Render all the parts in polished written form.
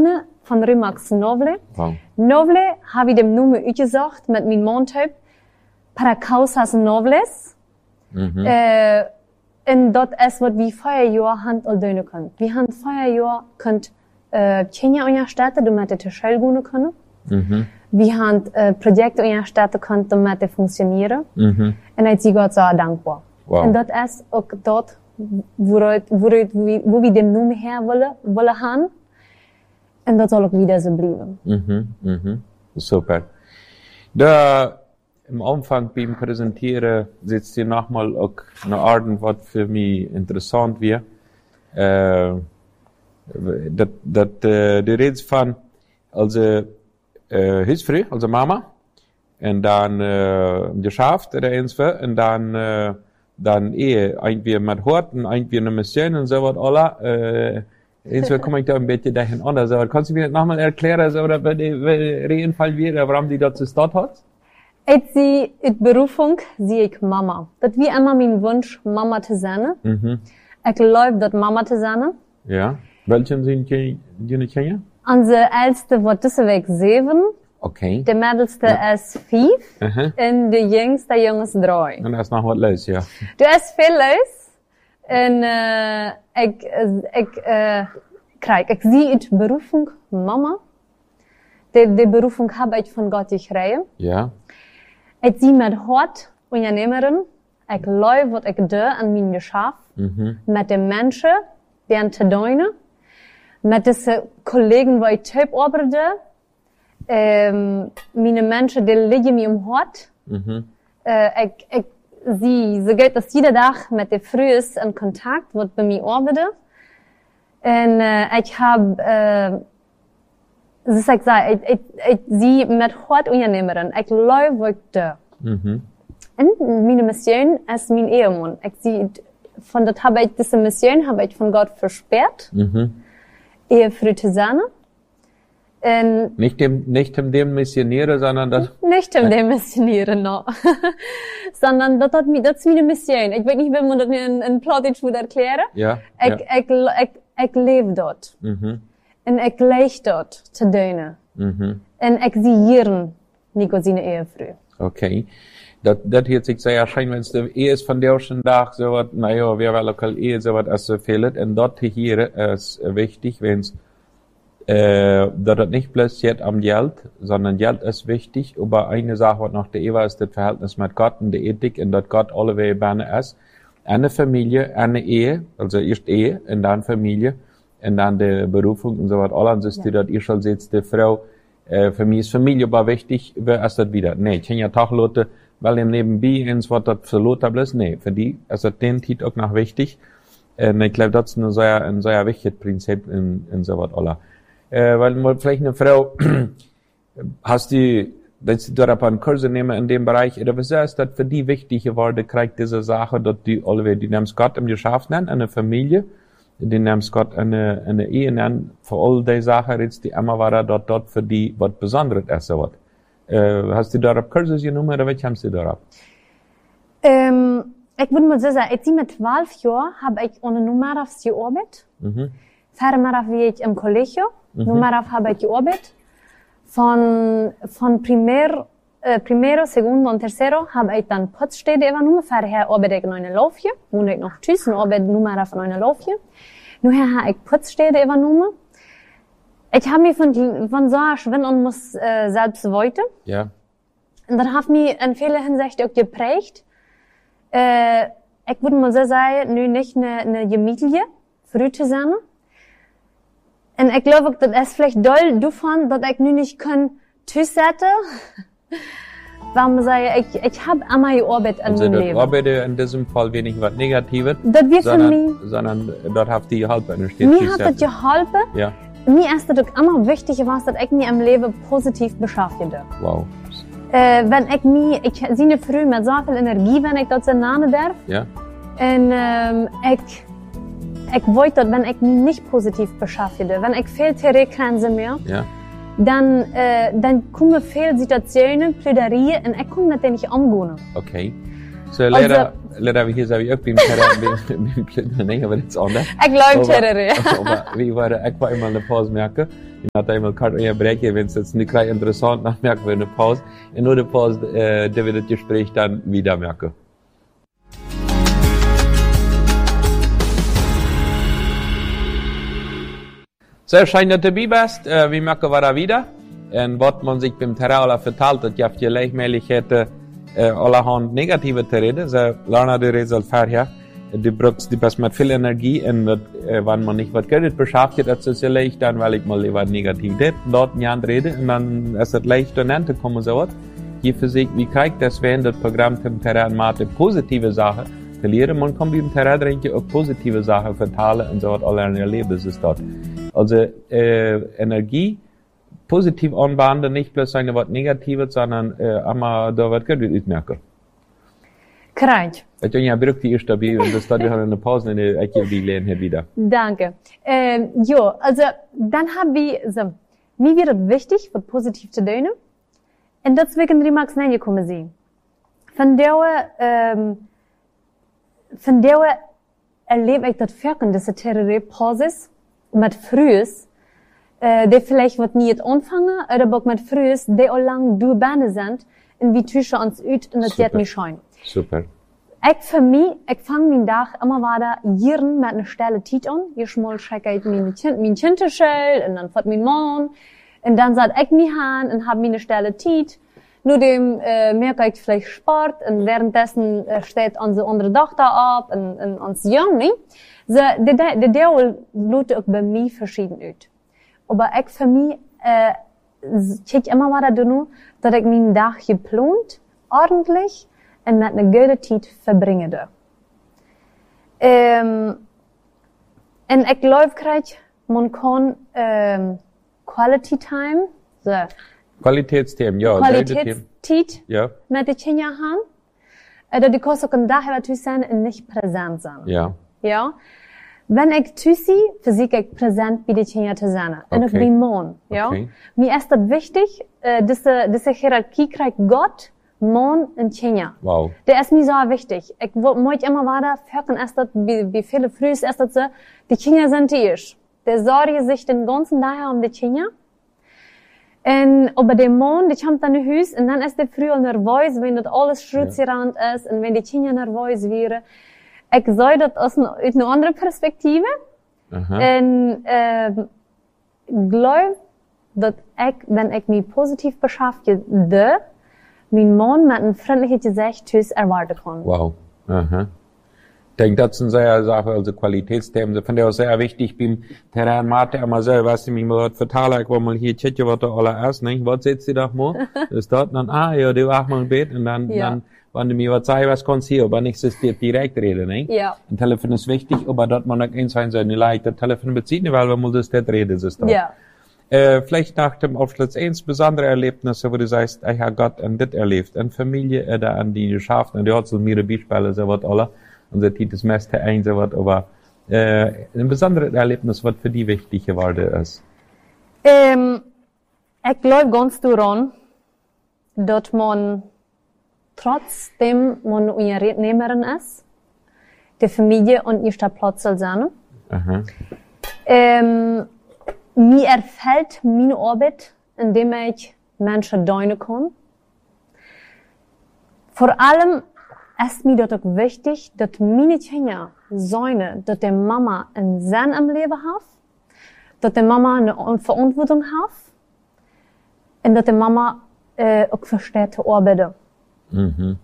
van Remax Novle. Wow. Novle heb ik dem noemen uitgezocht met mijn mondheup. Para causas nobles. En dat is wat we 4 jaar hand al doen kunnen. We hebben 4 jaar kunt Kenia ondersteunen, om het te schulden kunnen. We hebben projecten ondersteunen kunnen, om het te functioneren. En ik zie God zo dankbaar. Wow. En dat is ook dat waar we dem noemen her willen gaan. En dat zal ook wieder zo blijven. Super. Da im Anfang beim Präsentieren sitzt ihr nochmal auch eine Art, was für mich interessant wird. Du redest von, also, Hilfsfrei, also Mama, und dann, geschafft, oder eins für, und dann irgendwie mit Hort, und irgendwie eine Mission, und so was, alle, Insofern komme ich da ein bisschen dahin anders. Aber kannst du mir das nochmal erklären, so, oder welchen Fall wäre, warum die dazu gestartet hat? Ik zie het Berufung, zie ik Mama. Dat wie immer mijn Wunsch, Mama te zijn. Ik geloof dat Mama te zijn. Ja. Welchen sind die Kinder? Onze oudste wordt deze week 7. Okay. De middelste is 5. En de jongste jongens 3. En dat is nog wat leus, ja. Er is veel leus. En ik zie het Berufung, Mama. De Berufung heb ik van God gekregen. Ja. Ik zie met hart ondernemerin. Ik geloof wat ik doe aan mijn geschaf. Met de mensen die aan te doen. Met deze collega's waar ik thuis arbeid. Mijn mensen die liggen me om hart. Ik zie, ze gaat als iedere dag met de vrouwen in contact wat bij mij arbeiden. En ik heb, dus ik zei, ik zie met hart ondernemerin. Ik geloof wat ik doe. En mijn mission is mijn eheman. Ik zie, van dat heb ik, deze mission heb ik van God versperrt. Ehefrau te zijn. En nicht dem Missionäre, sondern das... Nicht dem Missionäre, no. Sondern dat is mijn mission. Ik weet niet wie man dat in Plattdeutsch moet erklären. Ja. Ik leef dat. En ik leef dat te doen. En ik zie hier Nico zijn Ehefrau. Okay. Dat hört sich sehr schön, wenn es der Ehe ist von der schon Tag so was, naja, wir wollen lokal Ehe so was als so fehlt. Und dort hier ist wichtig, wenn es dat het niet bloß geht am Geld, sondern Geld ist wichtig. Aber eine Sache, was noch der Eva ist, das Verhältnis mit Gott und die Ethik, und dass Gott alle Wege Beine ist. Eine Familie, eine Ehe, also erst Ehe, und dann Familie, und dann die Berufung und so was. Alles ist, dass ihr schon seht, die Frau, für mich ist Familie aber wichtig, wer ist das wieder? Nee, ich kann ja doch Leute, weil im nebenbei ins was das für Leute ist, nee, für die ist das den Tit auch noch wichtig. Und ich glaube, das ist ein sehr wichtiges Prinzip in so was aller. Weil vielleicht eine Frau, dass du dort ein Kurse nehmen in dem Bereich, oder was ist das für die wichtig geworden, kriegt diese Sache, dass die alle, die nimmst Gott im Geschäft nennen, eine Familie, die nimmst Gott eine Ehe nennen, für all die Sachen, jetzt die immer war dort für die, was Besonderes ist, so was. Hast du dort Kurse genommen, oder was hast du dort? Ich würde mal so sagen, ich mit 12 Jahren habe ich ohne Nummer aufs gearbeitet. Verder wie ich im Kollegio. Nummer habe ich gearbeitet. Von primero, segundo und tercero habe ich dann Putzstätte übernommen. Vorher arbeite ich in einer Laufje. Wohne ich noch tschüss und arbeite Nummer von einer Laufje. Nachher habe ich Putzstätte übernommen. Ich habe mich von so schwinn und muss selbst weiter. Ja. Und das hat mich in vielen Hinsichten auch geprägt. Ich würde mal so sagen, nu nicht eine Familie, früh zu sein. En ik geloof ook dat is vielleicht doll davon, dat ik nu niet kan thuiszetten. Waarom zei ik heb immer gearbeitet in meinem Leben. Also, das Arbeiten in diesem Fall wenig was Negatives. Das wird für mich. Sondern dort hat die geholfen. Mir hat das geholfen. Ja. Mir ist das auch immer wichtig, dass ich mich im Leben positiv beschäftige. Wow. Wenn ich sehe früh mit so viel Energie, wenn ich das so nennen darf. Ja. Und ich wollte, dat wenn ich mich nicht positiv beschäftige, wenn ich viel Theoriegrenze mehr, ja. dann kommen viele Situationen, Plädoyer, und ich kann mit denen nicht umgehen. Okay. So, leider hier sage ich auch beim Plädoyer, aber das ist anders. Ich glaube Plädoyer. Aber ich war immer eine Pause merken. Ich hatte einmal kalt unterbrechen, wenn es jetzt nicht gleich interessant nach merken wir eine Pause. In nur der Pause, der wird das Gespräch dann wieder merken. Sehr schön, dass du dabei bist. Wir merken wir wieder. Und was man sich beim Terraula vertelt, das gibt ja Möglichkeiten, allerhand negative zu reden. So, lernen die Resultate her. Du brauchst die best mit viel Energie und wenn man nicht was Geld beschäftigt, das ist ja leicht, dann weil ich mal über Negativität dort nicht rede und dann ist es leicht dann zu kommen so was. Hier für sich, wie kriegt das, wenn das Programm im Terrain Mate positive Sachen verlieren, man kann beim Terrain auch positive Sachen verteilen und so was alle erleben, ist dort. Also, Energie, positiv anwenden, nicht bloß sagen, was Negatives, sondern, einmal da was Geld mitmerken. Krijg. Ik denk, ja, bruk die eerst daarbij, want dan staat weer een pauze en ik heb die leen hier wieder. Danke. Jo, also, dann haben wir, so, mir wird es wichtig, was positiv zu tun. Und deswegen remarks nein gekommen sein. Von der erlebe ich das Wirken, dass die Pauses mit Frühes, die vielleicht wat nie anfangen, oder auch mit Frühes, die auch lang du Bande sind, und wie zwischen uns üt, und das wird mir schein. Super. Ik vang mijn dag immer wieder jaren met een stelle tijd aan. Eerst mal check ik mijn Tintenschel, en dan vat mijn man, en dan zat ik mij aan, en hab mijn stelle tijd. Nur dem, merke ich vielleicht Sport, und währenddessen steht unsere andere Tochter ab, und uns jung, ne? So, der Deel loopt ook bei mir verschieden uit. Aber ich für mich, kijk immer wieder danach, dass ich mijn Tag geplant, ordentlich, en met een goede tijd verbringen. En ik geloof krijg, man kan quality time, so. Kwaliteitsthemen, ja. Kwalitätstijd ja. Met de kinderen gaan. Dat die kost ook een dag hebben thuis zijn en niet present zijn. Ja. Ja. Wenn ich thuis zie, versuche ich präsent bei den Kindern zu sein. Und auch bei Mann, ja. Okay. Mir ist das wichtig, diese Hierarchie kriegt Gott, Mann und Kinder. Wow. Der ist mir so wichtig. Ich möchte immer weiter führen, erst das, wie viele früh ist erst das so, die Kinder sind die ich. Der sorge sich den ganzen Tag um die Kinder. Und aber der Mann, der kommt dann in Haus, und dann ist der früh nervös, wenn das alles schrutzerand ist, und wenn die Kinder nervös wären. Ich sehe das aus einer anderen Perspektive. Aha. Und, glaube, dass ich, wenn ich mich positiv beschäftige, mein Mann mit einem freundlichen Gesicht erwarten kann. Wow. Aha. Ich denke, das sind sehr Sachen, also Qualitätsthemen. Ich finde auch sehr wichtig beim Terrain Mate immer so, weißt du, mich mal vertalen, ich war mal hier checken, was da alle ist, ne? Was setzt du da mal? Das ist dort, dann, ja, du wach mal im Bett, und dann, wenn du mir was sagst, was kannst du hier, aber nicht, dass du direkt reden, ne? Ja. Ein Telefon ist wichtig, aber dort man auch eins sein soll, nicht leicht, das Telefon bezieht, weil man muss das nicht reden, das ist dort. Ja. Vielleicht nach dem Abschluss eins besondere Erlebnisse, wo du sagst, ich habe Gott an das erlebt, an Familie, oder an die Geschäfte, und die hat so mehrere Beispiele, so was alle, und der Titel ist meist ein, so was, aber, ein besonderes Erlebnis, was für die wichtig geworden ist. Ich glaube ganz daran, dass man, trotzdem man Unternehmerin ist, die Familie an erster Platz soll sein. Aha. Mir erfällt meine Arbeit, indem ich Menschen dienen kann. Vor allem ist mir das auch wichtig, dass meine Kinder sehen, dass die Mama einen Sinn im Leben hat, dass die Mama eine Verantwortung hat und dass die Mama auch versteht zu arbeiten. Mhm.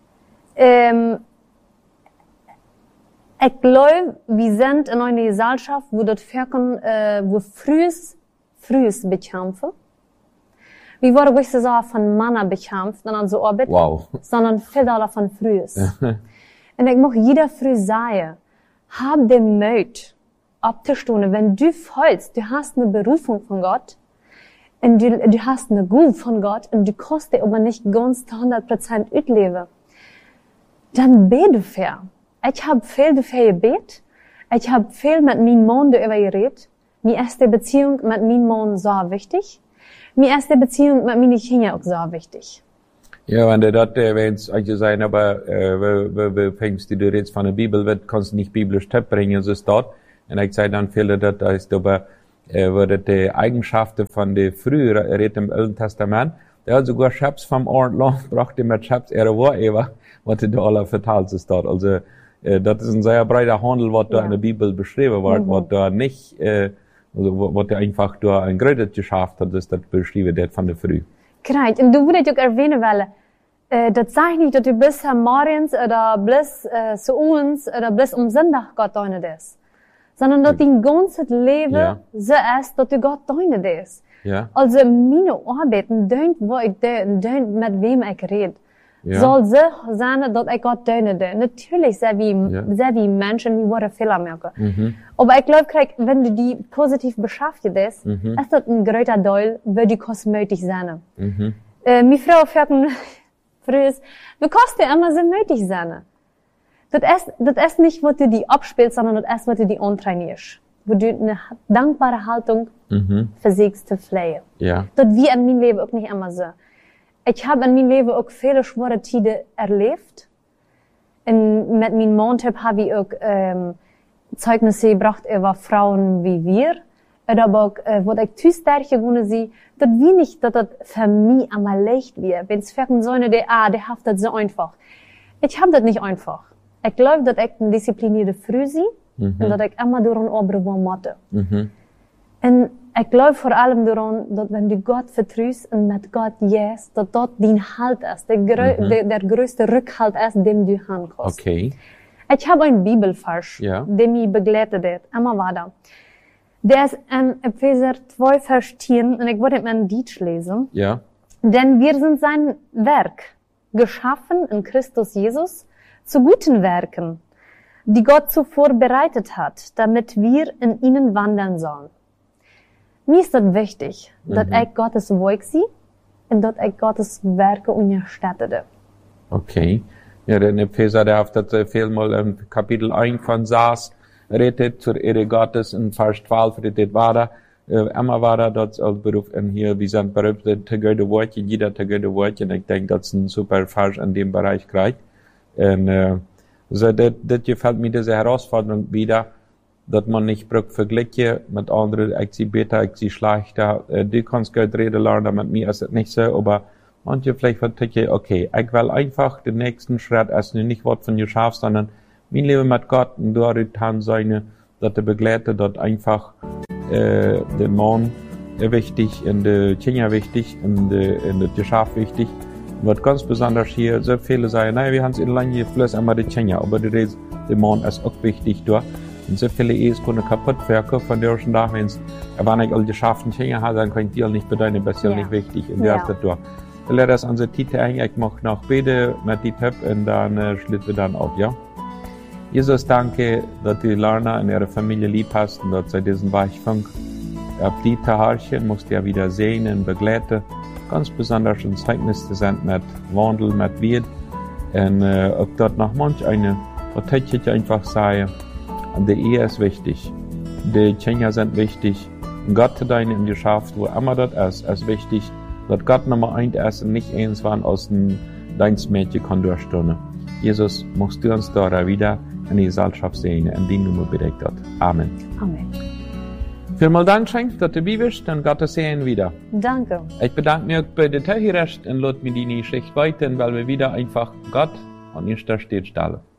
Ich glaube, wir sind in einer Gesellschaft, wo das Wirken, wo frühes bekämpfen. Wir wollen nicht so von Männer bekämpft und an so Arbeit, sondern viel von frühes. Und ich möchte jeder früh sagen, hab den Mut, abzustehen, wenn du fühlst, du hast eine Berufung von Gott, und du hast eine Gabe von Gott, und du kannst dir aber nicht ganz 100% ausleben, dann bete dafür. Ich habe viel dafür gebetet. Ich habe viel mit meinem Mann darüber geredet. Mir ist die Beziehung mit meinem Mann so wichtig. Mir ist die Beziehung mit meinen Kindern auch so wichtig. Ja, wenn du dort erwähnst, ich sagen, aber, wo fängst du jetzt von der Bibel, kannst du nicht biblisch Tipp bringen, so ist dort. Und ich sage dann viele, das ist aber, wurde die Eigenschaften von den früheren, redet im Alten Testament, der hat sogar Schäps vom Ort lang, brachte mit Schäps ihre Woche, was da alle verteilt ist dort. Also, das ist ein sehr breiter Handel, was da in der Bibel beschrieben wird, was da nicht, also, was da einfach da ein Größtes geschafft hat, ist das beschrieben, das von der Früh. Krijg. En du würde ich auch erwähnen wollen, das sag ich nicht, dass du bis morgens oder bis zu uns oder bis Sonntag Gott deine ist. Sondern dass dein ganzes Leben so ist, dass du Gott deine ist. Ja. Also meine Arbeiten, deunt wo ich deunt mit wem ich rede. Ja. Soll so sein, dass ich Gott deine. Natürlich sehr wie Menschen, wie worden Fehler merken. Aber ich glaube, wenn du die positiv beschäftigt ist, ist das ein größer Teil, wo die kosmetisch sein. Meine Frau fragt früher, wie kostet dir immer so nötig sein? Das ist nicht, was du die abspielst, sondern das ist, was du die antrainierst. Wo du eine dankbare Haltung versuchst zu pflegen. Ja. Das wie in meinem Leben auch nicht immer so. Ich habe in meinem Leben auch viele schwere Zeiten erlebt. Und mit meinem Mann habe ich auch Zeugnisse gebracht über Frauen wie wir. Oder aber auch, wo ich Tüsterche gewonnen sie, das wie nicht, dass das für mich einmal leicht wird. Wenn es für so eine, der hat das so einfach. Ich habe das nicht einfach. Ich glaube, dass ich eine disziplinierte Frau bin. Und dass ich immer durch ein Obre wollte. Und ich glaube vor allem daran, dass wenn du Gott vertraust und mit Gott yes, dass dort dein Halt ist, der größte Rückhalt ist, den du haben kannst. Okay. Ich habe einen Bibelvers, der mich begleitet hat, immer weiter. Der ist in Epheser 2, Vers 10, und ich wollte ihn in Deutsch lesen. Ja. Denn wir sind sein Werk, geschaffen in Christus Jesus, zu guten Werken, die Gott zuvor bereitet hat, damit wir in ihnen wandern sollen. Mir ist das wichtig, dass ich Gottes Werk sehe und dass ich Gottes Werke unterstütze. Okay. Ja, der Epheser, der hat das vielmal im Kapitel 1 von Saas redet, zur Ehre Gottes, in Vers 12 redet weiter. Immer weiter, das als Beruf, und hier, wir sind berühmt, zu gute Worte, jeder zu gute Worte, und ich denke, das ist ein super Vers in dem Bereich gleich. Und, so, das gefällt mir, diese Herausforderung wieder, dass man nicht vergleichen mit anderen, ich sie besser, ich sie schlechter, du kannst gut reden lernen, mit mir ist es nicht so, aber manche vielleicht verticken, okay, ich will einfach den nächsten Schritt, es nicht was von dir schaffst, sondern mein Leben mit Gott, und dort haben seine, dass der Begleiter, dort einfach, der Mann wichtig, und der Kinder wichtig, und der Geschäft wichtig. Was ganz besonders hier, so viele sagen, nein, wir haben es in lange bloß einmal die Kinder, aber der Mann ist auch wichtig dort. Und so viele Ehen können kaputt werden, von der schon da, wenn es, wenn ich all die Schaften Kinder habe, dann kann ich die nicht bedeuten, das ist ja nicht wichtig, und der ist das dort. Wir lassen das unsere Titel eigentlich, ich mache noch Bete mit die Tipp, und dann schließen wir dann auf, ja? Jesus, danke, dass die Lerner und ihre Familie lieb hast, und dass sie diesen Weichfunk auf die Taharchen musst du ja wieder sehen und begleiten. Ganz besonders ein Zeugnis zu sein mit Wandel, mit Wirt. Und ob dort noch manch eine, was ich einfach sagen, und die Ehe ist wichtig. Die Kinder sind wichtig. Gott zu deinem in die Schaft, wo immer das ist wichtig, dass Gott Nummer 1 ist und nicht eins wann aus dem Dienstmädchen kann durchstehen. Jesus, musst du uns da wieder in die Gesellschaft sehen, in die Nummer bedeckt hat. Amen. Amen. Vielen Dank, Schenk, dass du bist, und Gottes Sehen wieder. Danke. Ich bedanke mich bei der Teilrecht und lasse mir die Geschichte weiter, weil wir wieder einfach Gott an erster Stelle stellen.